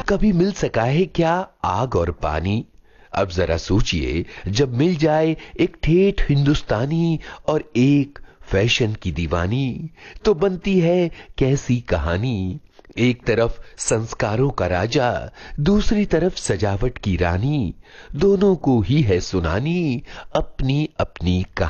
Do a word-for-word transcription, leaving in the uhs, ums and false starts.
कभी मिल सका है क्या आग और पानी? अब जरा सोचिए, जब मिल जाए एक ठेठ हिंदुस्तानी और एक फैशन की दीवानी, तो बनती है कैसी कहानी। एक तरफ संस्कारों का राजा, दूसरी तरफ सजावट की रानी, दोनों को ही है सुनानी अपनी अपनी कहानी।